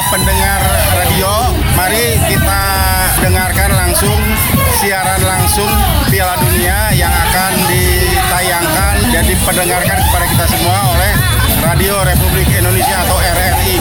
pendengar radio, mari kita dengarkan langsung siaran langsung Piala Dunia yang akan ditayangkan dan diperdengarkan kepada kita semua oleh Radio Republik Indonesia atau RRI.